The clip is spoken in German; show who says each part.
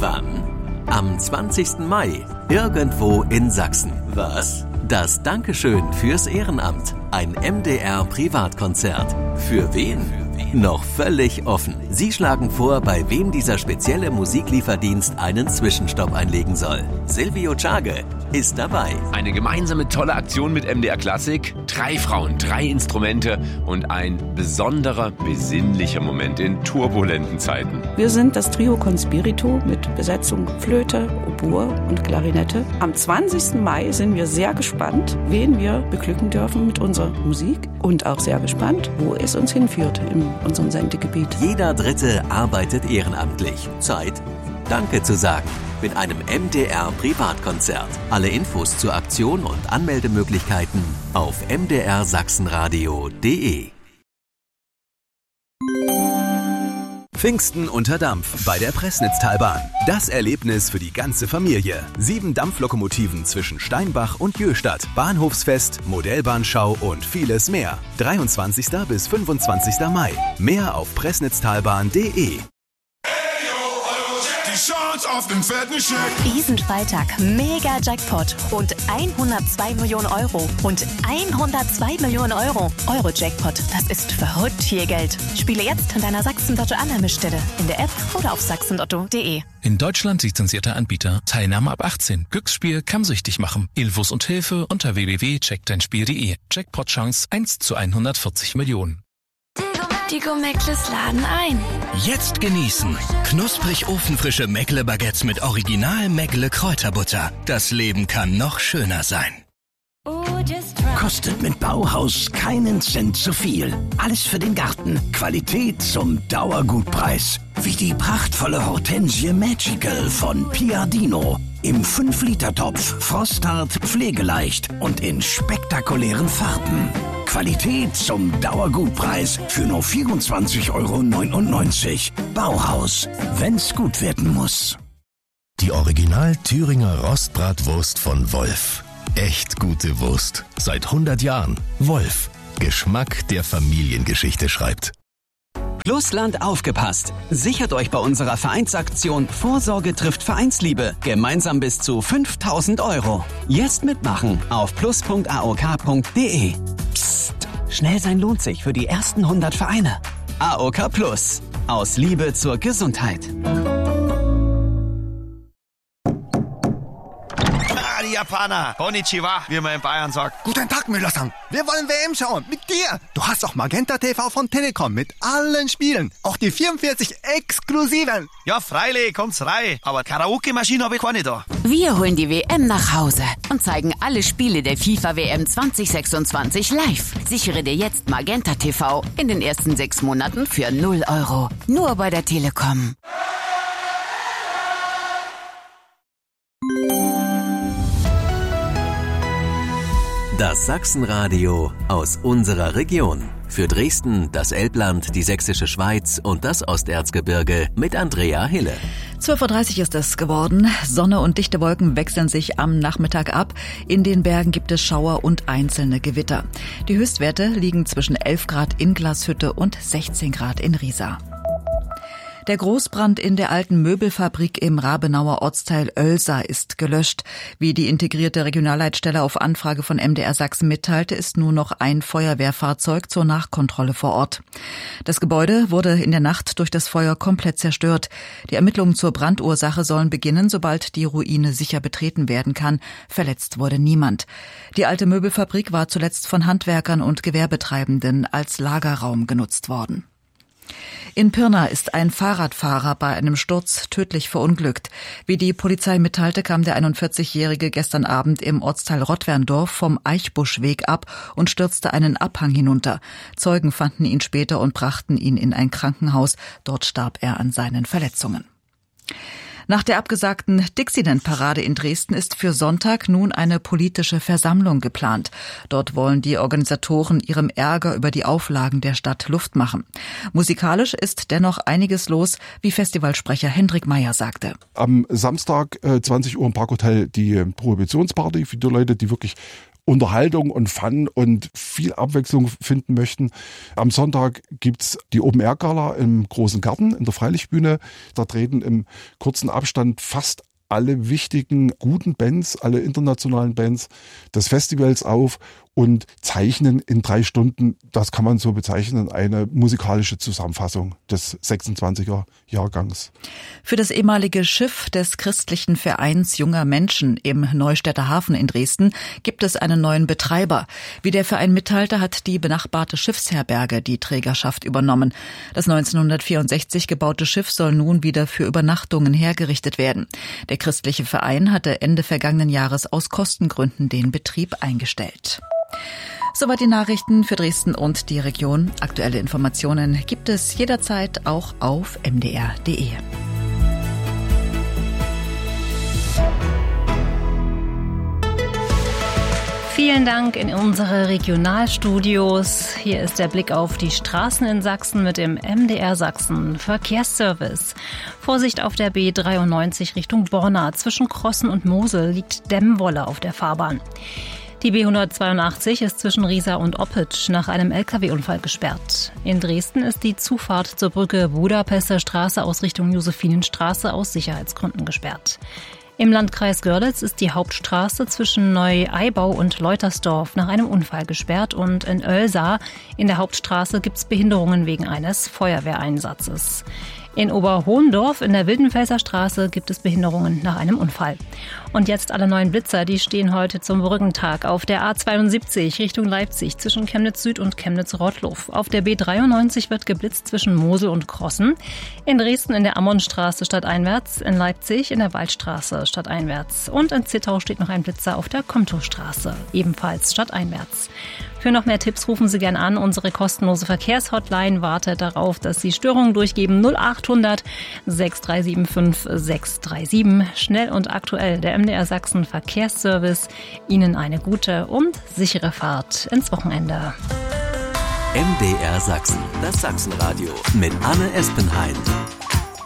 Speaker 1: Wann? Am 20. Mai, irgendwo in Sachsen. Was? Das Dankeschön fürs Ehrenamt. Ein MDR-Privatkonzert. Für wen? Noch völlig offen. Sie schlagen vor, bei wem dieser spezielle Musiklieferdienst einen Zwischenstopp einlegen soll. Silvio Czage ist dabei.
Speaker 2: Eine gemeinsame tolle Aktion mit MDR Klassik. 3 Frauen, 3 Instrumente und ein besonderer, besinnlicher Moment in turbulenten Zeiten.
Speaker 3: Wir sind das Trio Conspirito mit Besetzung Flöte, Oboe und Klarinette. Am 20. Mai sind wir sehr gespannt, wen wir beglücken dürfen mit unserer Musik und auch sehr gespannt, wo es uns hinführt in unserem Sendegebiet.
Speaker 1: Jeder Dritte arbeitet ehrenamtlich. Zeit, Danke zu sagen. Mit einem MDR-Privatkonzert. Alle Infos zur Aktion und Anmeldemöglichkeiten auf mdrsachsenradio.de.
Speaker 4: Pfingsten unter Dampf bei der Pressnitztalbahn. Das Erlebnis für die ganze Familie. 7 Dampflokomotiven zwischen Steinbach und Jöhstadt. Bahnhofsfest, Modellbahnschau und vieles mehr. 23. bis 25. Mai. Mehr auf pressnitztalbahn.de.
Speaker 5: Auf dem fetten Scheck.
Speaker 6: Diesen Freitag mega Jackpot und 102 Millionen Euro und 102 Millionen Euro. Euro-Jackpot, das ist verrückt viel Geld. Spiele jetzt in deiner Sachsen-Lotto-Annahmestelle, in der App oder auf sachsenlotto.de.
Speaker 7: In Deutschland lizenzierter Anbieter. Teilnahme ab 18. Glücksspiel kann süchtig machen. Infos und Hilfe unter www.checkdeinspiel.de. Jackpot-Chance 1 zu 140 Millionen.
Speaker 8: Die Go-Meckles laden ein.
Speaker 9: Jetzt genießen. Knusprig ofenfrische Meckle-Baguettes mit Original Meckle-Kräuterbutter. Das Leben kann noch schöner sein.
Speaker 10: Kostet mit Bauhaus keinen Cent zu viel. Alles für den Garten. Qualität zum Dauergutpreis. Wie die prachtvolle Hortensie Magical von Piadino. Im 5-Liter-Topf, frosthart, pflegeleicht und in spektakulären Farben. Qualität zum Dauergutpreis für nur 24,99 € Bauhaus, wenn's gut werden muss.
Speaker 11: Die Original Thüringer Rostbratwurst von Wolf. Echt gute Wurst. Seit 100 Jahren. Wolf. Geschmack, der Familiengeschichte schreibt.
Speaker 12: Plusland aufgepasst. Sichert euch bei unserer Vereinsaktion Vorsorge trifft Vereinsliebe. Gemeinsam bis zu 5.000 €. Jetzt mitmachen auf plus.aok.de. Psst. Schnell sein lohnt sich für die ersten 100 Vereine. AOK Plus. Aus Liebe zur Gesundheit.
Speaker 13: Die Japaner. Konnichiwa, wie man in Bayern sagt.
Speaker 14: Guten Tag, Müller-san. Wir wollen WM schauen. Mit dir. Du hast auch Magenta TV von Telekom mit allen Spielen. Auch die 44 exklusiven.
Speaker 13: Ja, freilich, kommt's rein. Aber Karaoke-Maschine habe ich keine da.
Speaker 15: Wir holen die WM nach Hause und zeigen alle Spiele der FIFA-WM 2026 live. Sichere dir jetzt Magenta TV in den ersten 6 Monaten für 0 €. Nur bei der Telekom.
Speaker 1: Das Sachsenradio aus unserer Region. Für Dresden, das Elbland, die Sächsische Schweiz und das Osterzgebirge mit Andrea Hille.
Speaker 16: 12:30 Uhr ist es geworden. Sonne und dichte Wolken wechseln sich am Nachmittag ab. In den Bergen gibt es Schauer und einzelne Gewitter. Die Höchstwerte liegen zwischen 11 Grad in Glashütte und 16 Grad in Riesa. Der Großbrand in der alten Möbelfabrik im Rabenauer Ortsteil Oelsa ist gelöscht. Wie die integrierte Regionalleitstelle auf Anfrage von MDR Sachsen mitteilte, ist nur noch ein Feuerwehrfahrzeug zur Nachkontrolle vor Ort. Das Gebäude wurde in der Nacht durch das Feuer komplett zerstört. Die Ermittlungen zur Brandursache sollen beginnen, sobald die Ruine sicher betreten werden kann. Verletzt wurde niemand. Die alte Möbelfabrik war zuletzt von Handwerkern und Gewerbetreibenden als Lagerraum genutzt worden. In Pirna ist ein Fahrradfahrer bei einem Sturz tödlich verunglückt. Wie die Polizei mitteilte, kam der 41-Jährige gestern Abend im Ortsteil Rottwerndorf vom Eichbuschweg ab und stürzte einen Abhang hinunter. Zeugen fanden ihn später und brachten ihn in ein Krankenhaus. Dort starb er an seinen Verletzungen. Nach der abgesagten Dixieland-Parade in Dresden ist für Sonntag nun eine politische Versammlung geplant. Dort wollen die Organisatoren ihrem Ärger über die Auflagen der Stadt Luft machen. Musikalisch ist dennoch einiges los, wie Festivalsprecher Hendrik Meyer sagte.
Speaker 17: Am Samstag 20 Uhr im Parkhotel die Prohibitionsparty für die Leute, die wirklich Unterhaltung und Fun und viel Abwechslung finden möchten. Am Sonntag gibt's die Open-Air-Gala im Großen Garten in der Freilichtbühne. Da treten im kurzen Abstand fast alle wichtigen, guten Bands, alle internationalen Bands des Festivals auf und zeichnen in 3 Stunden, das kann man so bezeichnen, eine musikalische Zusammenfassung des 26er Jahrgangs.
Speaker 16: Für das ehemalige Schiff des christlichen Vereins junger Menschen im Neustädter Hafen in Dresden gibt es einen neuen Betreiber. Wie der Verein mitteilte, hat die benachbarte Schiffsherberge die Trägerschaft übernommen. Das 1964 gebaute Schiff soll nun wieder für Übernachtungen hergerichtet werden. Der christliche Verein hatte Ende vergangenen Jahres aus Kostengründen den Betrieb eingestellt. Soweit die Nachrichten für Dresden und die Region. Aktuelle Informationen gibt es jederzeit auch auf mdr.de.
Speaker 18: Vielen Dank in unsere Regionalstudios. Hier ist der Blick auf die Straßen in Sachsen mit dem MDR Sachsen Verkehrsservice. Vorsicht auf der B93 Richtung Borna. Zwischen Krossen und Mosel liegt Dämmwolle auf der Fahrbahn. Die B182 ist zwischen Riesa und Oppitsch nach einem Lkw-Unfall gesperrt. In Dresden ist die Zufahrt zur Brücke Budapester Straße aus Richtung Josephinenstraße aus Sicherheitsgründen gesperrt. Im Landkreis Görlitz ist die Hauptstraße zwischen Neu-Eibau und Leutersdorf nach einem Unfall gesperrt und in Oelsa in der Hauptstraße gibt es Behinderungen wegen eines Feuerwehreinsatzes. In Oberhohendorf in der Wildenfelser Straße gibt es Behinderungen nach einem Unfall. Und jetzt alle neuen Blitzer, die stehen heute zum Brückentag auf der A72 Richtung Leipzig zwischen Chemnitz Süd und Chemnitz-Rottluff. Auf der B93 wird geblitzt zwischen Mosel und Krossen. In Dresden in der Ammonstraße stadteinwärts, in Leipzig in der Waldstraße stadteinwärts. Und in Zittau steht noch ein Blitzer auf der Komtowstraße, ebenfalls stadteinwärts. Für noch mehr Tipps rufen Sie gern an. Unsere kostenlose Verkehrshotline wartet darauf, dass Sie Störungen durchgeben. 0800 6375 637. Schnell und aktuell der MDR Sachsen Verkehrsservice. Ihnen eine gute und sichere Fahrt ins Wochenende.
Speaker 1: MDR Sachsen, das Sachsenradio mit Anne Espenheim.